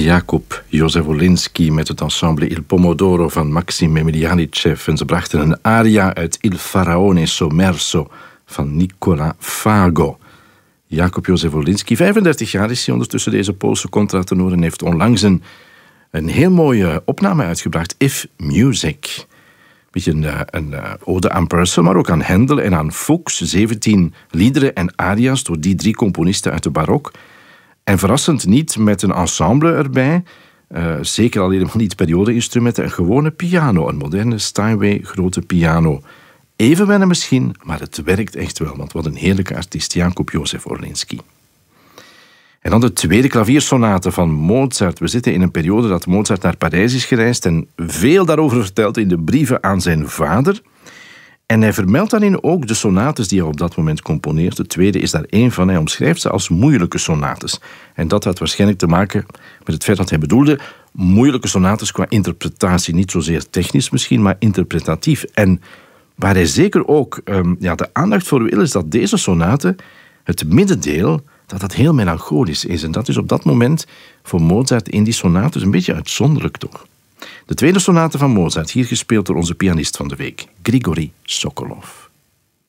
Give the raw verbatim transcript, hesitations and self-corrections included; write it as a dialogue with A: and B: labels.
A: Jakub Józef Orliński met het ensemble Il Pomodoro van Maxim Emelianichev. En ze brachten een aria uit Il Faraone Sommerso van Nicola Fago. Jakub Józef Orliński, vijfendertig jaar is hij ondertussen, deze Poolse contratenor, en heeft onlangs een, een heel mooie opname uitgebracht, If Music. Beetje een, een, een ode aan Purcell, maar ook aan Händel en aan Fuchs. zeventien liederen en aria's door die drie componisten uit de barok. En verrassend niet met een ensemble erbij. Uh, zeker al helemaal niet periode-instrumenten. Een gewone piano, een moderne Steinway grote piano. Even wennen misschien, maar het werkt echt wel. Want wat een heerlijke artiest, Jakub Józef Orliński. En dan de tweede klaviersonate van Mozart. We zitten in een periode dat Mozart naar Parijs is gereisd en veel daarover vertelt in de brieven aan zijn vader. En hij vermeldt daarin ook de sonates die hij op dat moment componeert. De tweede is daar één van. Hij omschrijft ze als moeilijke sonates. En dat had waarschijnlijk te maken met het feit dat hij bedoelde moeilijke sonates qua interpretatie. Niet zozeer technisch misschien, maar interpretatief. En waar hij zeker ook um, ja, de aandacht voor wil, is dat deze sonate, het middendeel, dat dat heel melancholisch is. En dat is op dat moment voor Mozart in die sonates een beetje uitzonderlijk toch. De tweede sonate van Mozart, hier gespeeld door onze pianist van de week, Grigori Sokolov.